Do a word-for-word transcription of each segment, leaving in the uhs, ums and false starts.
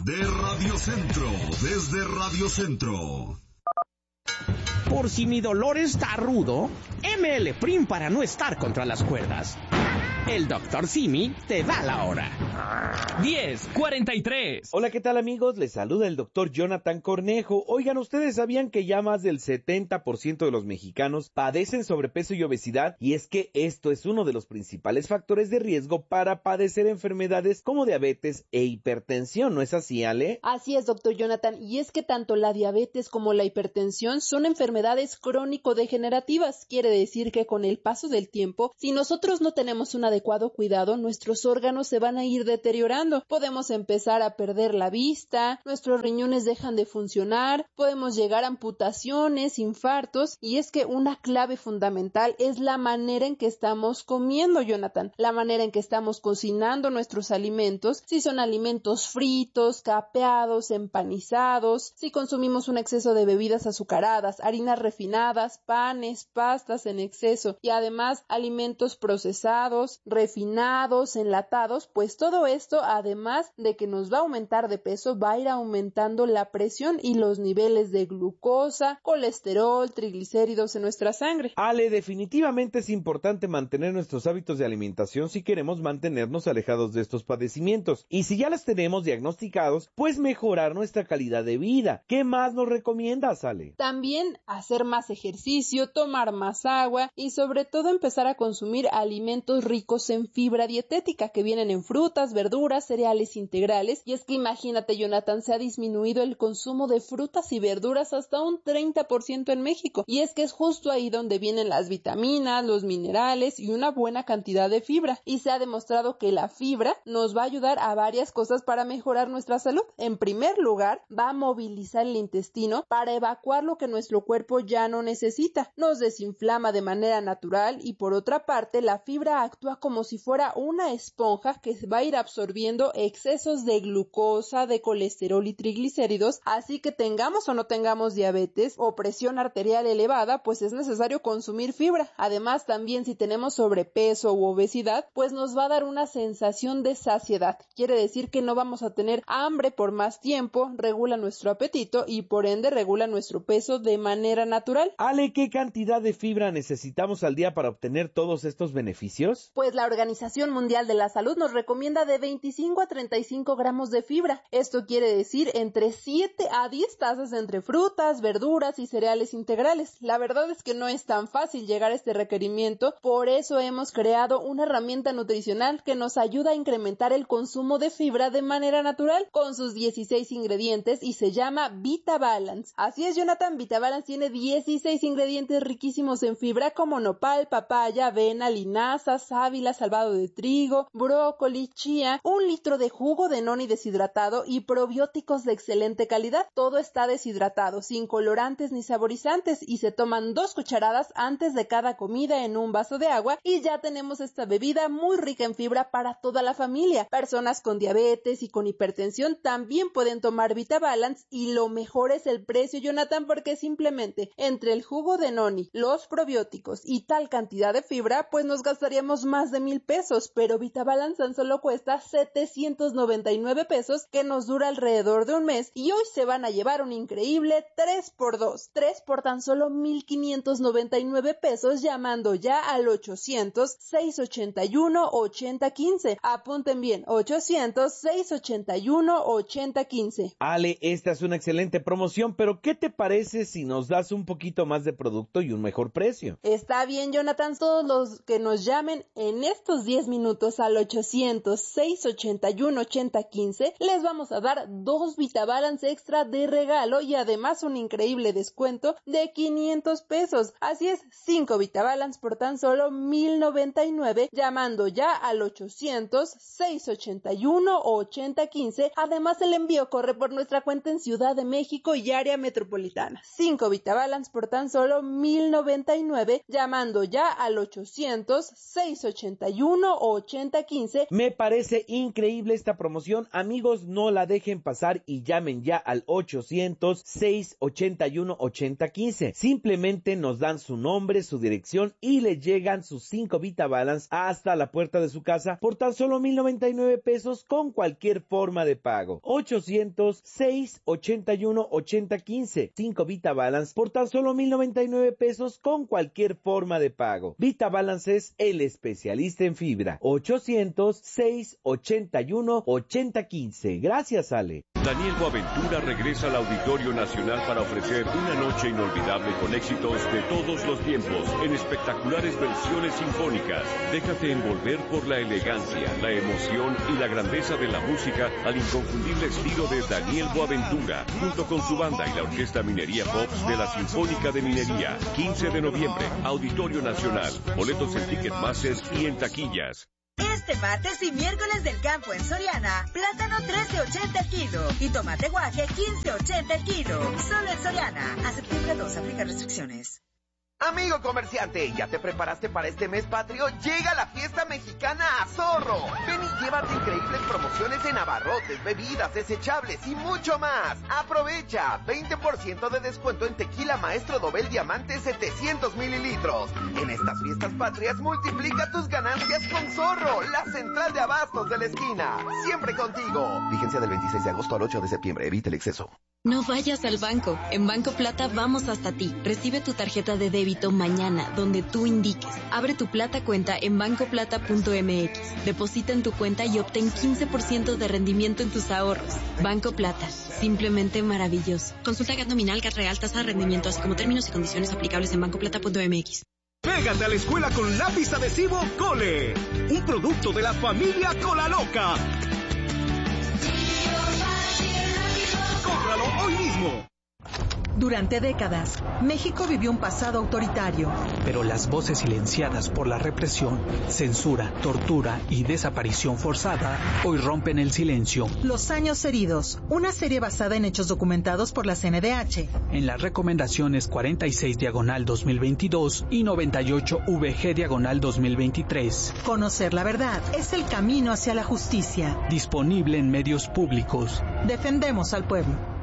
de Radio Centro, desde Radio Centro. Por si mi dolor está rudo, M L Prim para no estar contra las cuerdas. El doctor Simi te da la hora. diez cuarenta y tres. Hola, ¿qué tal, amigos? Les saluda el doctor Jonathan Cornejo. Oigan, ¿ustedes sabían que ya más del setenta por ciento de los mexicanos padecen sobrepeso y obesidad? Y es que esto es uno de los principales factores de riesgo para padecer enfermedades como diabetes e hipertensión, ¿no es así, Ale? Así es, doctor Jonathan, y es que tanto la diabetes como la hipertensión son enfermedades crónico-degenerativas. Quiere decir que con el paso del tiempo, si nosotros no tenemos un adecuado cuidado, nuestros órganos se van a ir deteriorando. Podemos empezar a perder la vista, nuestros riñones dejan de funcionar, podemos llegar a amputaciones, infartos, y es que una clave fundamental es la manera en que estamos comiendo, Jonathan, la manera en que estamos cocinando nuestros alimentos, si son alimentos fritos, capeados, empanizados, si consumimos un exceso de bebidas azucaradas, harinas refinadas, panes, pastas en exceso y además alimentos procesados, refinados, enlatados, pues todo esto, además de que nos va a aumentar de peso, va a ir aumentando la presión y los niveles de glucosa, colesterol, triglicéridos en nuestra sangre. Ale, definitivamente es importante mantener nuestros hábitos de alimentación si queremos mantenernos alejados de estos padecimientos. Y si ya los tenemos diagnosticados, pues mejorar nuestra calidad de vida. ¿Qué más nos recomiendas, Ale? También hacer más ejercicio, tomar más agua y sobre todo empezar a consumir alimentos ricos en fibra dietética que vienen en frutas, verduras, cereales integrales. Y es que imagínate, Jonathan, se ha disminuido el consumo de frutas y verduras hasta un treinta por ciento en México. Y es que es justo ahí donde vienen las vitaminas, los minerales y una buena cantidad de fibra. Y se ha demostrado que la fibra nos va a ayudar a varias cosas para mejorar nuestra salud. En primer lugar, va a movilizar el intestino para evacuar lo que nuestro cuerpo ya no necesita. Nos desinflama de manera natural y por otra parte, la fibra actúa como si fuera una esponja que va a ir absorbiendo excesos de glucosa, de colesterol y triglicéridos, así que tengamos o no tengamos diabetes o presión arterial elevada, pues es necesario consumir fibra. Además, también si tenemos sobrepeso u obesidad, pues nos va a dar una sensación de saciedad. Quiere decir que no vamos a tener hambre por más tiempo, regula nuestro apetito y por ende regula nuestro peso de manera natural. Ale, ¿qué cantidad de fibra necesitamos al día para obtener todos estos beneficios? Pues la Organización Mundial de la Salud nos recomienda de veinticinco a treinta y cinco gramos de fibra. Esto quiere decir entre siete a diez tazas entre frutas, verduras y cereales integrales. La verdad es que no es tan fácil llegar a este requerimiento, por eso hemos creado una herramienta nutricional que nos ayuda a incrementar el consumo de fibra de manera natural con sus dieciséis ingredientes y se llama VitaBalance. Así es, Jonathan, VitaBalance tiene dieciséis ingredientes riquísimos en fibra como nopal, papaya, avena, linaza, sábila, salvado de trigo, brócoli, chía, un litro de jugo de noni deshidratado y probióticos de excelente calidad. Todo está deshidratado, sin colorantes ni saborizantes y se toman dos cucharadas antes de cada comida en un vaso de agua y ya tenemos esta bebida muy rica en fibra para toda la familia. Personas con diabetes y con hipertensión también pueden tomar VitaBalance y lo mejor es el precio, Jonathan, porque simplemente entre el jugo de noni, los probióticos y tal cantidad de fibra, pues nos gastaríamos más de mil pesos, pero VitaBalance tan solo cuesta setecientos noventa y nueve pesos, que nos dura alrededor de un mes, y hoy se van a llevar un increíble tres por dos, tres por tan solo mil quinientos noventa y nueve pesos, llamando ya al ochocientos, seiscientos ochenta y uno, ochenta quince. Apunten bien, ochocientos, seiscientos ochenta y uno, ochenta quince. Ale, esta es una excelente promoción, pero ¿qué te parece si nos das un poquito más de producto y un mejor precio? Está bien, Jonathan, todos los que nos llamen en estos diez minutos al ochocientos, seiscientos ochenta y uno, ochenta quince, les vamos a dar dos VitaBalance extra de regalo y además un increíble descuento de quinientos pesos. Así es, cinco VitaBalance por tan solo mil noventa y nueve, llamando ya al ochocientos, seiscientos ochenta y uno, ochenta quince. Además, el envío corre por nuestra cuenta en Ciudad de México y área metropolitana. cinco VitaBalance por tan solo mil noventa y nueve, llamando ya al ochocientos, seiscientos ochenta y uno, ochenta quince. Me parece parece increíble esta promoción? Amigos, no la dejen pasar y llamen ya al ochocientos, seiscientos ochenta y uno, ochenta quince. Simplemente nos dan su nombre, su dirección y le llegan sus cinco VitaBalance hasta la puerta de su casa por tan solo mil noventa y nueve pesos con cualquier forma de pago. ochocientos, seiscientos ochenta y uno, ochenta quince. cinco VitaBalance por tan solo mil noventa y nueve pesos con cualquier forma de pago. VitaBalance es el especialista en fibra. ochocientos, seiscientos ochenta y uno, ochenta quince. Gracias, Ale. Daniel Boaventura regresa al Auditorio Nacional para ofrecer una noche inolvidable con éxitos de todos los tiempos en espectaculares versiones sinfónicas. Déjate envolver por la elegancia, la emoción y la grandeza de la música al inconfundible estilo de Daniel Boaventura, junto con su banda y la Orquesta Minería Pops de la Sinfónica de Minería. quince de noviembre, Auditorio Nacional. Boletos en Ticketmaster y en taquillas. Este martes y miércoles del campo en Soriana, plátano trece ochenta el kilo y tomate guaje quince ochenta el kilo. Solo en Soriana. A septiembre dos, aplica restricciones. Amigo comerciante, ¿ya te preparaste para este mes patrio? Llega la fiesta mexicana a Zorro. Ven y llévate increíbles promociones en abarrotes, bebidas, desechables y mucho más. Aprovecha, veinte por ciento de descuento en tequila Maestro Dobel Diamante setecientos mililitros. En estas fiestas patrias multiplica tus ganancias con Zorro, la central de abastos de la esquina. Siempre contigo. Vigencia del veintiséis de agosto al ocho de septiembre. Evita el exceso. No vayas al banco. En Banco Plata vamos hasta ti. Recibe tu tarjeta de débito mañana, donde tú indiques. Abre tu Plata cuenta en banco plata punto m x. Deposita en tu cuenta y obtén quince por ciento de rendimiento en tus ahorros. Banco Plata. Simplemente maravilloso. Consulta G A T nominal, G A T real, tasa de rendimiento, así como términos y condiciones aplicables en banco plata punto m x. Pégate a la escuela con lápiz adhesivo Cole. Un producto de la familia Cola Loca. ¡Cómpralo hoy mismo! Durante décadas, México vivió un pasado autoritario. Pero las voces silenciadas por la represión, censura, tortura y desaparición forzada hoy rompen el silencio. Los años heridos, una serie basada en hechos documentados por la C N D H. En las recomendaciones cuarenta y seis diagonal dos mil veintidós y noventa y ocho V G diagonal dos mil veintitrés. Conocer la verdad es el camino hacia la justicia. Disponible en medios públicos. Defendemos al pueblo.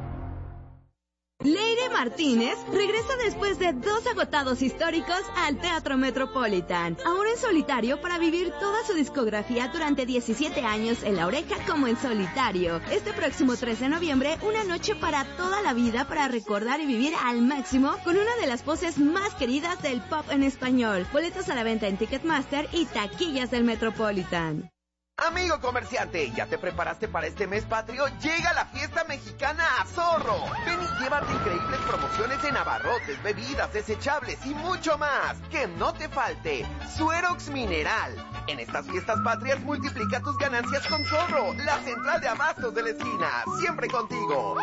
Leire Martínez regresa después de dos agotados históricos al Teatro Metropolitan, ahora en solitario para vivir toda su discografía durante diecisiete años en La Oreja como en solitario. Este próximo trece de noviembre, una noche para toda la vida para recordar y vivir al máximo con una de las voces más queridas del pop en español. Boletos a la venta en Ticketmaster y taquillas del Metropolitan. Amigo comerciante, ¿ya te preparaste para este mes patrio? Llega la fiesta mexicana a Zorro. Ven y llévate increíbles promociones en abarrotes, bebidas, desechables y mucho más. Que no te falte Suerox Mineral. En estas fiestas patrias multiplica tus ganancias con Zorro, la central de abastos de la esquina. Siempre contigo.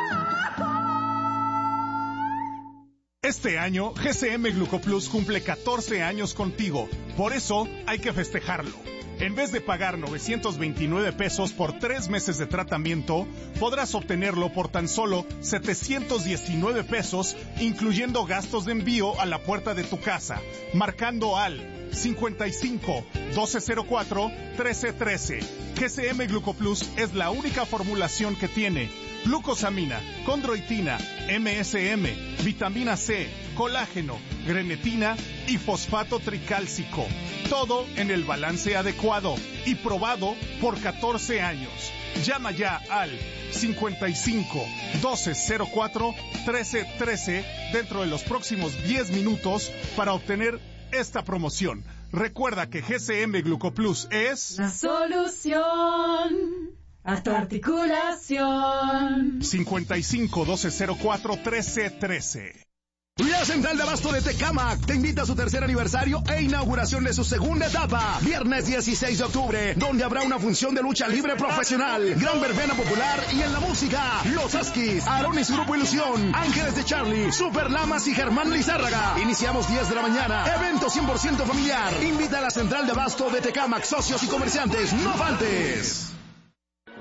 Este año, G C M Glucoplus cumple catorce años contigo. Por eso, hay que festejarlo. En vez de pagar novecientos veintinueve pesos por tres meses de tratamiento, podrás obtenerlo por tan solo setecientos diecinueve pesos, incluyendo gastos de envío a la puerta de tu casa, marcando al cincuenta y cinco, doce cero cuatro, trece trece. G C M Glucoplus es la única formulación que tiene glucosamina, condroitina, M S M, vitamina C, colágeno, grenetina y fosfato tricálcico. Todo en el balance adecuado y probado por catorce años. Llama ya al cincuenta y cinco, doce cero cuatro, trece trece dentro de los próximos diez minutos para obtener esta promoción. Recuerda que G C M Glucoplus es la solución a tu articulación. cincuenta y cinco, doce cero cuatro, trece trece. La Central de Abasto de Tecámac te invita a su tercer aniversario e inauguración de su segunda etapa, viernes dieciséis de octubre, donde habrá una función de lucha libre profesional, gran verbena popular y en la música, Los Askis, Aarón y su grupo Ilusión, Ángeles de Charlie, Super Lamas y Germán Lizárraga. Iniciamos diez de la mañana, evento cien por ciento familiar. Invita a la Central de Abasto de Tecámac, socios y comerciantes, no faltes.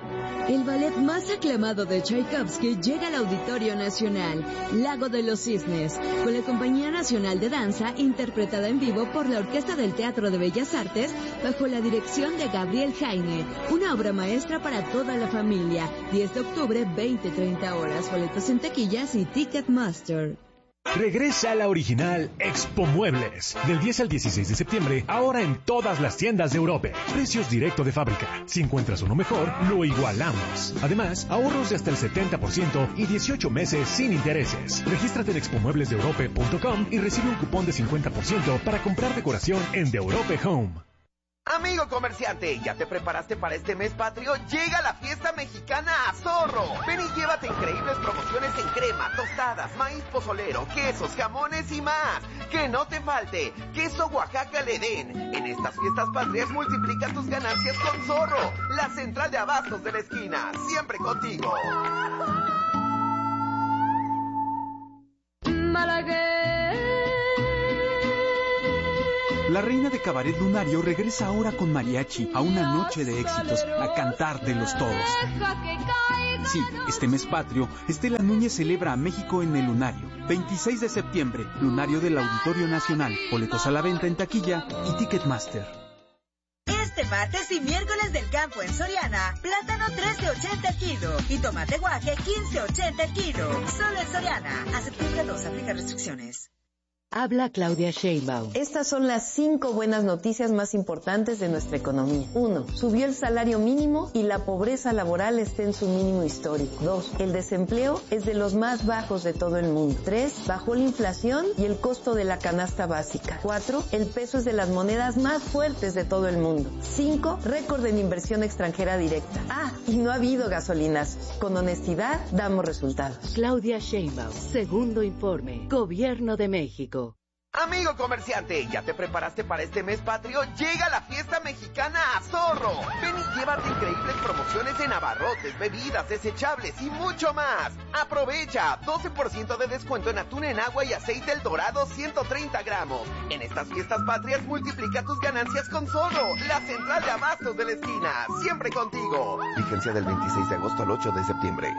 El ballet más aclamado de Tchaikovsky llega al Auditorio Nacional, Lago de los Cisnes, con la Compañía Nacional de Danza, interpretada en vivo por la Orquesta del Teatro de Bellas Artes, bajo la dirección de Gabriel Jaime. Una obra maestra para toda la familia. diez de octubre, veinte treinta horas. Boletos en taquillas y Ticketmaster. Regresa a la original Expo Muebles. Del diez al dieciséis de septiembre, ahora en todas las tiendas de Europa. Precios directo de fábrica. Si encuentras uno mejor, lo igualamos. Además, ahorros de hasta el setenta por ciento y dieciocho meses sin intereses. Regístrate en expo muebles de europe punto com y recibe un cupón de cincuenta por ciento para comprar decoración en The Europe Home. Amigo comerciante, ¿ya te preparaste para este mes patrio? Llega la fiesta mexicana a Zorro. Ven y llévate increíbles promociones en crema, tostadas, maíz pozolero, quesos, jamones y más. Que no te falte queso Oaxaca Ledén. En estas fiestas patrias multiplica tus ganancias con Zorro, la central de abastos de la esquina, siempre contigo. La reina de Cabaret Lunario regresa ahora con mariachi a una noche de éxitos, a cantar de los todos. Sí, este mes patrio, Estela Núñez celebra a México en el Lunario. veintiséis de septiembre, Lunario del Auditorio Nacional. Boletos a la venta en taquilla y Ticketmaster. Este martes y miércoles del campo en Soriana, plátano trece ochenta el kilo y tomate guaje quince ochenta el kilo. Solo en Soriana. A septiembre dos, aplica restricciones. Habla Claudia Sheinbaum. Estas son las cinco buenas noticias más importantes de nuestra economía. Uno, subió el salario mínimo y la pobreza laboral está en su mínimo histórico. Dos, el desempleo es de los más bajos de todo el mundo. Tres, bajó la inflación y el costo de la canasta básica. Cuatro, el peso es de las monedas más fuertes de todo el mundo. Cinco, récord en inversión extranjera directa. Ah, y no ha habido gasolinazos. Con honestidad, damos resultados. Claudia Sheinbaum, segundo informe, Gobierno de México. Amigo comerciante, ¿ya te preparaste para este mes patrio? Llega la fiesta mexicana a Zorro. Ven y llévate increíbles promociones en abarrotes, bebidas, desechables y mucho más. Aprovecha, doce por ciento de descuento en atún en agua y aceite El Dorado ciento treinta gramos. En estas fiestas patrias multiplica tus ganancias con Zorro, la central de abastos de la esquina, siempre contigo. Vigencia del veintiséis de agosto al ocho de septiembre.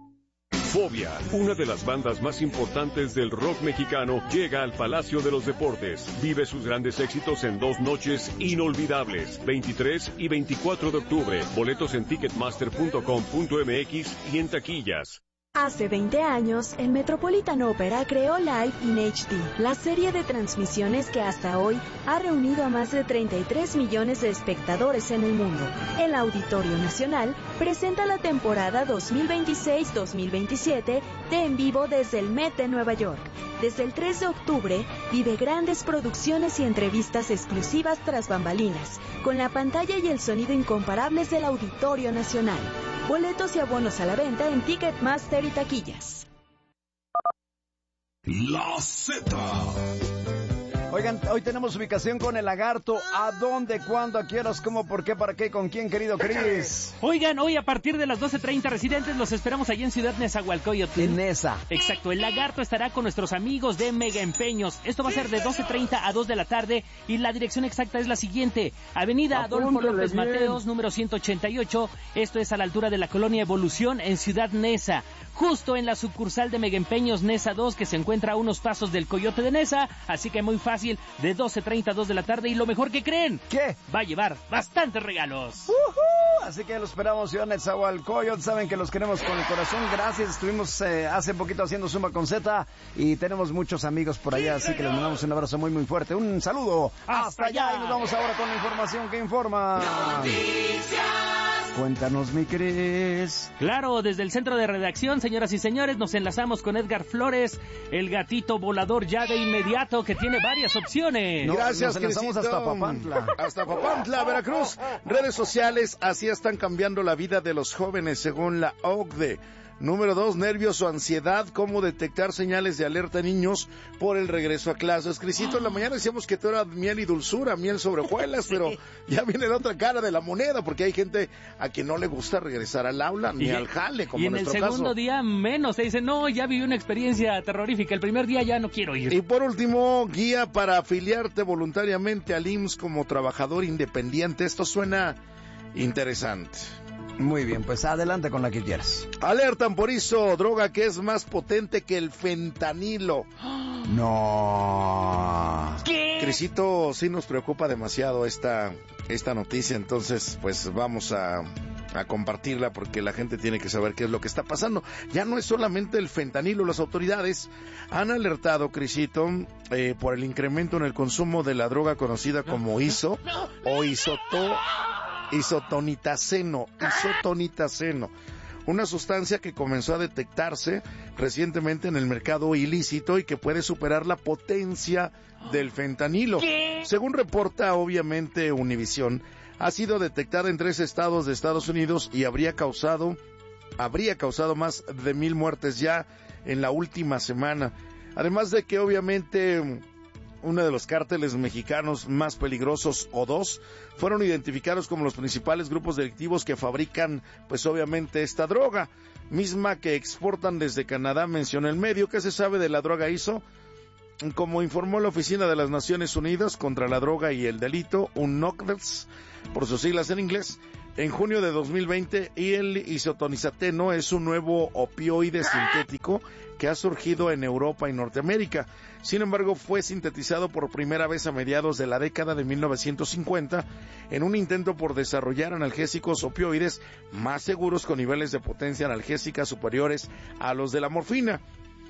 Fobia, una de las bandas más importantes del rock mexicano, llega al Palacio de los Deportes. Vive sus grandes éxitos en dos noches inolvidables, veintitrés y veinticuatro de octubre. Boletos en ticketmaster punto com punto m x y en taquillas. Hace veinte años, el Metropolitan Opera creó Live in H D, la serie de transmisiones que hasta hoy ha reunido a más de treinta y tres millones de espectadores en el mundo. El Auditorio Nacional presenta la temporada dos mil veintiséis dos mil veintisiete de En Vivo desde el Met de Nueva York. Desde el tres de octubre, vive grandes producciones y entrevistas exclusivas tras bambalinas, con la pantalla y el sonido incomparables del Auditorio Nacional. Boletos y abonos a la venta en Ticketmaster y taquillas. La Z. Oigan, hoy tenemos ubicación con el Lagarto. ¿A dónde, cuándo, a qué horas, cómo, por qué, para qué, con quién, querido Cris? Oigan, hoy a partir de las doce treinta, residentes, los esperamos allí en Ciudad Nezahualcóyotl. En Neza. Exacto, el Lagarto estará con nuestros amigos de Mega Empeños. Esto va a ser de doce treinta a dos de la tarde y la dirección exacta es la siguiente. Avenida Adolfo López bien. Mateos, número ciento ochenta y ocho. Esto es a la altura de la colonia Evolución en Ciudad Neza. Justo en la sucursal de Mega Empeños Neza dos, que se encuentra a unos pasos del Coyote de Neza. Así que muy fácil, de doce treinta a dos de la tarde. Y lo mejor que creen, ¿qué? Va a llevar bastantes regalos. Uh-huh. Así que los esperamos, Ciudad Nezahualcóyotl. Saben que los queremos con el corazón. Gracias, estuvimos eh, hace poquito haciendo Zumba con Z y tenemos muchos amigos por allá, así que les mandamos un abrazo muy muy fuerte. Un saludo hasta, hasta allá. Y nos vamos ahora con la información que informa. Noticias. Cuéntanos, mi Cris. Claro, desde el centro de redacción, señoras y señores, nos enlazamos con Edgar Flores, el gatito volador ya de inmediato, que tiene varias opciones. No, Gracias, nos enlazamos hasta Papantla. Hasta Papantla, Veracruz. Redes sociales, así están cambiando la vida de los jóvenes, según la O C D E. Número dos, nervios o ansiedad, cómo detectar señales de alerta en niños por el regreso a clases. Crisito, en la mañana decíamos que todo era miel y dulzura, miel sobre hojuelas, pero ya viene la otra cara de la moneda, porque hay gente a quien no le gusta regresar al aula, ni y, al jale, como en nuestro caso. Y en el segundo caso. día menos, se dice, no, ya viví una experiencia terrorífica, el primer día ya no quiero ir. Y por último, guía para afiliarte voluntariamente al I M S S como trabajador independiente. Esto suena interesante. Muy bien, pues adelante con la que quieras. Alertan por eso, droga que es más potente que el fentanilo. No. ¿Qué? Crisito, sí nos preocupa demasiado esta, esta noticia, entonces pues vamos a, a compartirla porque la gente tiene que saber qué es lo que está pasando. Ya no es solamente el fentanilo, las autoridades han alertado, Crisito, eh, por el incremento en el consumo de la droga conocida como iso o isoto, isotonitaceno, isotonitaceno. Una sustancia que comenzó a detectarse recientemente en el mercado ilícito y que puede superar la potencia del fentanilo. ¿Qué? Según reporta obviamente Univisión, ha sido detectada en tres estados de Estados Unidos y habría causado, habría causado más de mil muertes ya en la última semana. Además de que obviamente uno de los cárteles mexicanos más peligrosos, o dos, fueron identificados como los principales grupos delictivos que fabrican, pues obviamente, esta droga, misma que exportan desde Canadá, mencionó el medio. ¿Qué se sabe de la droga iso? Como informó la Oficina de las Naciones Unidas contra la Droga y el Delito, UNOCDELS, por sus siglas en inglés, en junio de dos mil veinte, y el isotonizateno es un nuevo opioide sintético que ha surgido en Europa y Norteamérica. Sin embargo, fue sintetizado por primera vez a mediados de la década de mil novecientos cincuenta en un intento por desarrollar analgésicos opioides más seguros con niveles de potencia analgésica superiores a los de la morfina.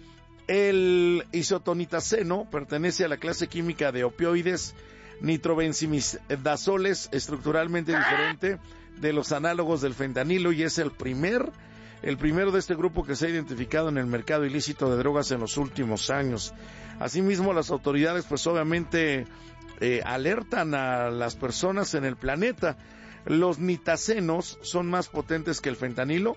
El isotonitaceno pertenece a la clase química de opioides nitrobenzimidazoles, estructuralmente diferente de los análogos del fentanilo, y es el primer el primero de este grupo que se ha identificado en el mercado ilícito de drogas en los últimos años. Asimismo, las autoridades pues obviamente eh, alertan a las personas en el planeta. Los nitacenos son más potentes que el fentanilo.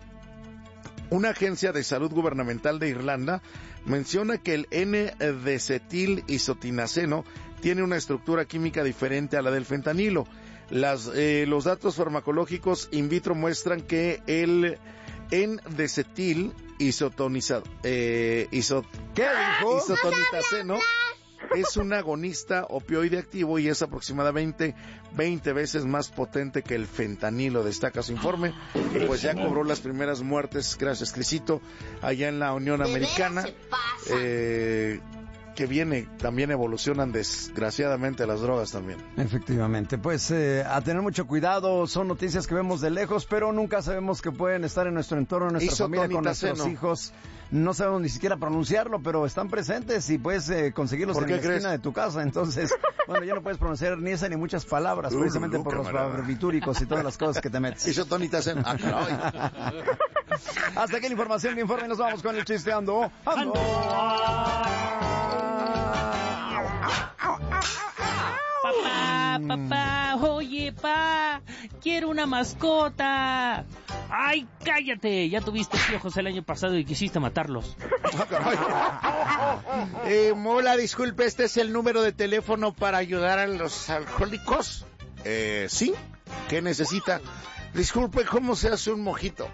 Una agencia de salud gubernamental de Irlanda menciona que el N-decetil isotinaceno tiene una estructura química diferente a la del fentanilo. Las, eh, los datos farmacológicos in vitro muestran que el N-decetil isotonizado, eh, isot, ¿Qué dijo? isotonitaceno es un agonista opioide activo y es aproximadamente veinte veces más potente que el fentanilo, destaca su informe. Y pues ya cobró las primeras muertes, gracias Crisito, allá en la Unión Americana. Eh, que viene, también evolucionan desgraciadamente las drogas también. Efectivamente, pues eh, a tener mucho cuidado, son noticias que vemos de lejos, pero nunca sabemos que pueden estar en nuestro entorno, en nuestra familia, con nuestros hijos. No sabemos ni siquiera pronunciarlo, pero están presentes y puedes eh, conseguirlos en la crees? esquina de tu casa. Entonces, bueno, ya no puedes pronunciar ni esa ni muchas palabras, uh, precisamente uh, por los barbitúricos y todas las cosas que te metes. Isotonitaceno. Ah, hasta aquí la información, que informe, nos vamos con el chisteando. ¡Ando! Papá, papá, oye, pa, quiero una mascota. Ay, cállate, ya tuviste piojos el año pasado y quisiste matarlos. eh, Mola, disculpe, ¿este es el número de teléfono para ayudar a los alcohólicos? Eh, sí, ¿qué necesita? Disculpe, ¿cómo se hace un mojito?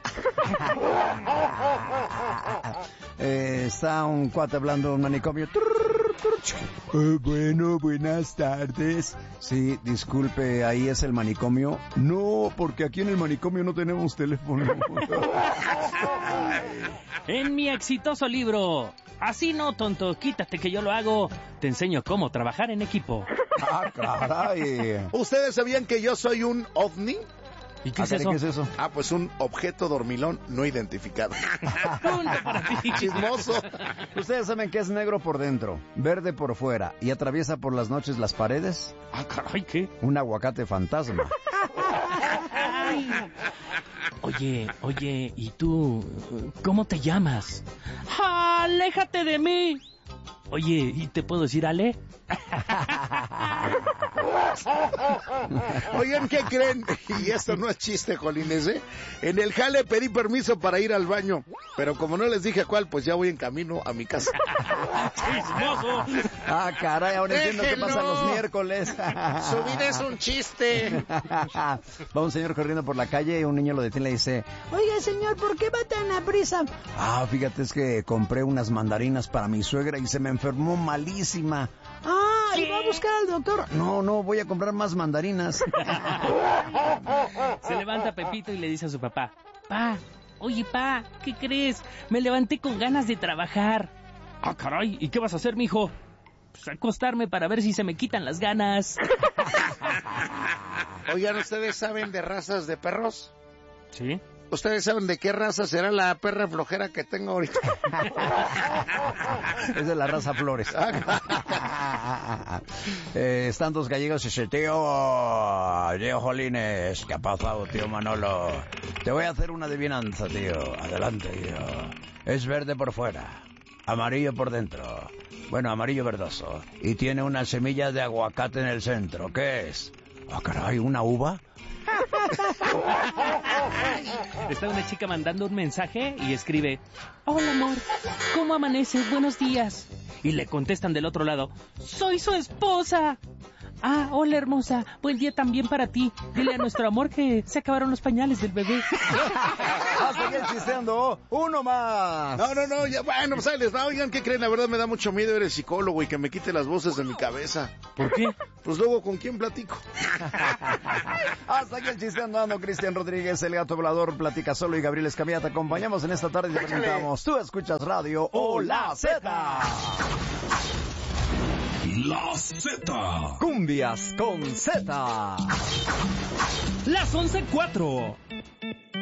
eh, está un cuate hablando en un manicomio. Eh, bueno, buenas tardes. Sí, disculpe, ¿ahí es el manicomio? No, porque aquí en el manicomio no tenemos teléfono. En mi exitoso libro, Así no, tonto, quítate que yo lo hago, te enseño cómo trabajar en equipo. Ah, caray. ¿Ustedes sabían que yo soy un ovni? ¿Y qué es eso? ¿Qué es eso? Ah, pues un objeto dormilón no identificado. Punto para ti. Chismoso. ¿Ustedes saben que es negro por dentro, verde por fuera y atraviesa por las noches las paredes? Ah, caray, ¿qué? Un aguacate fantasma. Oye, oye, ¿y tú cómo te llamas? ¡Aléjate de mí! Oye, ¿y te puedo decir Ale? Oigan, ¿qué creen? Y esto no es chiste, jolines, ¿eh? En el jale pedí permiso para ir al baño, pero como no les dije a cuál, pues ya voy en camino a mi casa. ¡Chismoso! Ah, caray, ahora entiendo qué pasa los miércoles. Su vida es un chiste. Va un señor corriendo por la calle y un niño lo detiene y le dice: oiga, señor, ¿por qué va tan a prisa? Ah, fíjate, es que compré unas mandarinas para mi suegra y se me enfermó malísima. Ah, ¿y va a buscar al doctor. No, no, voy a comprar más mandarinas. Se levanta Pepito y le dice a su papá, pa, oye pa, ¿qué crees? Me levanté con ganas de trabajar. Ah, caray, ¿y qué vas a hacer, mijo? Pues acostarme para ver si se me quitan las ganas. Oigan, ¿ustedes saben de razas de perros? Sí. ¿Ustedes saben de qué raza será la perra flojera que tengo ahorita? Es de la raza Flores. eh, están dos gallegos y dice, tío, tío Jolines, ¿qué ha pasado, tío Manolo? Te voy a hacer una adivinanza, tío. Adelante, tío. Es verde por fuera, amarillo por dentro. Bueno, amarillo verdoso. Y tiene una semilla de aguacate en el centro. ¿Qué es? Ah, caray, ¿una uva? Está una chica mandando un mensaje y escribe, hola amor, ¿cómo amaneces? Buenos días. Y le contestan del otro lado, soy su esposa. Ah, hola hermosa, buen día también para ti. Dile a nuestro amor que se acabaron los pañales del bebé. ¡A seguir chisteando! ¡Uno más! No, no, no, ya, bueno, pues ahí les va. Oigan, ¿qué creen? La verdad me da mucho miedo, eres psicólogo y que me quite las voces de mi cabeza. ¿Por qué? Pues luego, ¿con quién platico? Hasta aquí el chisteando ando. Cristian Rodríguez, el gato volador, platica solo, y Gabriel Escamilla. Te acompañamos en esta tarde y te presentamos. Tú escuchas Radio O La Z. La Z. Cumbias con Z. Las once cuatro.